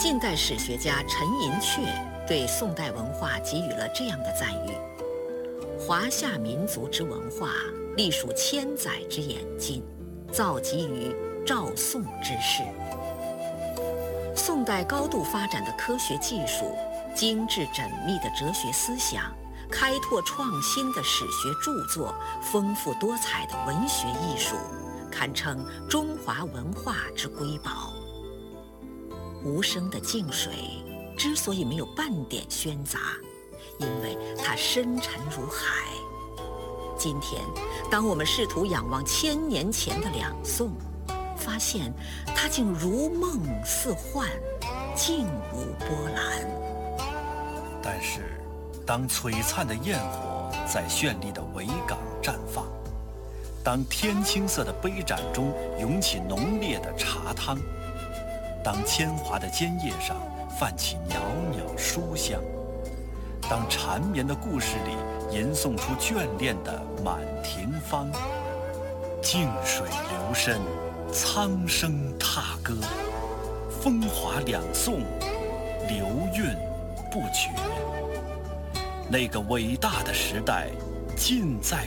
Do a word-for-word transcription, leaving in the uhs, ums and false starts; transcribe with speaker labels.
Speaker 1: 近代史学家陈寅恪对宋代文化给予了这样的赞誉：华夏民族之文化，历数千载之演进，造极于赵宋之世。宋代高度发展的科学技术、精致缜密的哲学思想、开拓创新的史学著作、丰富多彩的文学艺术，堪称中华文化之瑰宝。无声的静水之所以没有半点喧杂，因为它深沉如海。今天，当我们试图仰望千年前的两宋，发现它竟如梦似幻，静无波澜。
Speaker 2: 但是，当璀璨的焰火在绚丽的维港绽放，当天青色的杯盏中涌起浓烈的茶汤，当铅华的尖叶上泛起袅袅书香，当缠绵的故事里吟诵出眷恋的满庭芳，静水流深，苍生踏歌，风华两宋，流韵不绝。那个伟大的时代近在